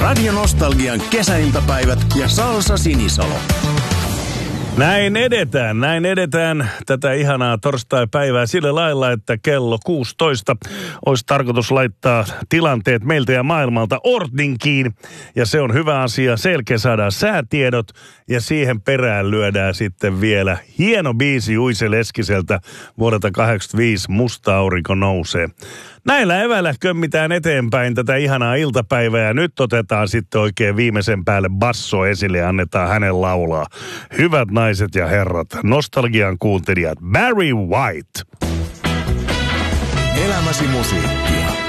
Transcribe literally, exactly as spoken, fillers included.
Radio Nostalgian kesäiltapäivät ja Salsa Sinisalo. Näin edetään, näin edetään tätä ihanaa torstai-päivää sillä lailla, että kello kuusitoista olisi tarkoitus laittaa tilanteet meiltä ja maailmalta ordinkiin. Ja se on hyvä asia. Selkeä saadaan säätiedot ja siihen perään lyödään sitten vielä hieno biisi Juise Leskiseltä vuodelta kahdeksankymmentäviisi, Musta aurinko nousee. Näillä eväillä kömmitään eteenpäin tätä ihanaa iltapäivää ja nyt otetaan sitten oikein viimeisen päälle basso esille ja annetaan hänen laulaa. Hyvät naiset ja herrat, nostalgian kuuntelijat, Barry White. Elämäsi musiikkia.